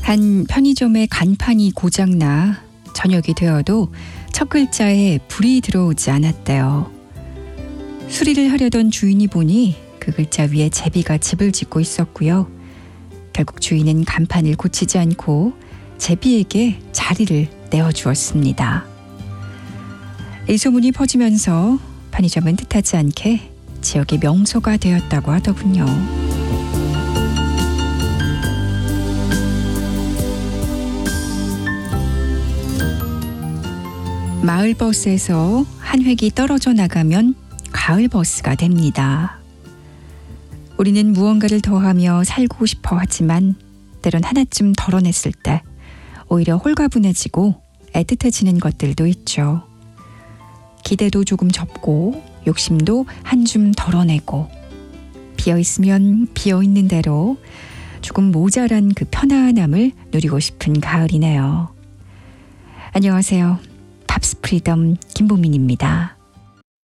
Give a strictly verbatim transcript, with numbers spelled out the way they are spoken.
한 편의점의 간판이 고장나 저녁이 되어도 첫 글자에 불이 들어오지 않았대요. 수리를 하려던 주인이 보니 그 글자 위에 제비가 집을 짓고 있었고요. 결국 주인은 간판을 고치지 않고 제비에게 자리를 내어주었습니다. 이 소문이 퍼지면서 편의점은 뜻하지 않게 지역의 명소가 되었다고 하더군요. 마을버스에서 한 획이 떨어져 나가면 가을버스가 됩니다. 우리는 무언가를 더하며 살고 싶어 하지만 때론 하나쯤 덜어냈을 때 오히려 홀가분해지고 애틋해지는 것들도 있죠. 기대도 조금 접고 욕심도 한 줌 덜어내고 비어있으면 비어있는 대로 조금 모자란 그 편안함을 누리고 싶은 가을이네요. 안녕하세요. 팝스 프리덤 김보민입니다.